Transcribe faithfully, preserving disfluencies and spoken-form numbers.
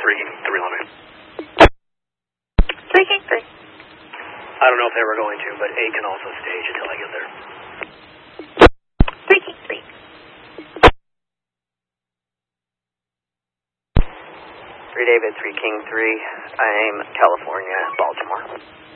three, three line. three King three. I don't know if they were going to, but A can also stage until I get there. three King three. three David, three King three. I'm California, Baltimore.